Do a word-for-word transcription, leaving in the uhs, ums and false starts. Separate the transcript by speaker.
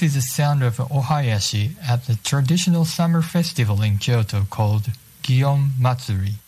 Speaker 1: This is the sound of ohayashi at the traditional summer festival in Kyoto called Gion Matsuri.